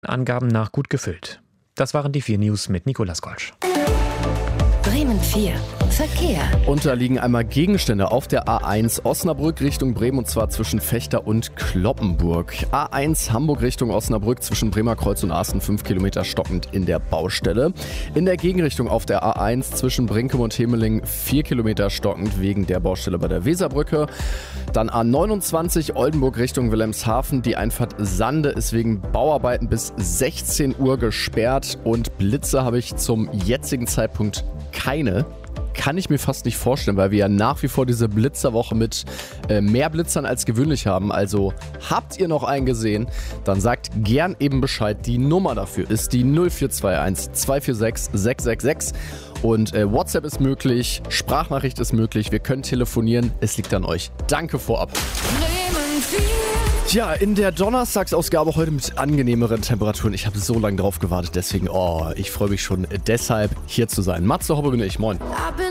Angaben nach gut gefüllt. Das waren die 4 News mit Nicolas Golsch. Bremen 4. Verkehr. Und da liegen einmal Gegenstände auf der A1 Osnabrück Richtung Bremen, und zwar zwischen Vechta und Cloppenburg. A1 Hamburg Richtung Osnabrück zwischen Bremer Kreuz und Asten 5 Kilometer stockend in der Baustelle. In der Gegenrichtung auf der A1 zwischen Brinkum und Hemeling 4 Kilometer stockend wegen der Baustelle bei der Weserbrücke. Dann A29 Oldenburg Richtung Wilhelmshaven. Die Einfahrt Sande ist wegen Bauarbeiten bis 16 Uhr gesperrt und Blitze habe ich zum jetzigen Zeitpunkt keine. Kann ich mir fast nicht vorstellen, weil wir ja nach wie vor diese Blitzerwoche mit mehr Blitzern als gewöhnlich haben. Also habt ihr noch einen gesehen, dann sagt gern eben Bescheid. Die Nummer dafür ist die 0421 246 666 und WhatsApp ist möglich, Sprachnachricht ist möglich, wir können telefonieren, es liegt an euch. Danke vorab. Ja, in der Donnerstagsausgabe heute mit angenehmeren Temperaturen. Ich habe so lange drauf gewartet, deswegen, ich freue mich schon deshalb hier zu sein. Matze Hobbe bin ich, moin.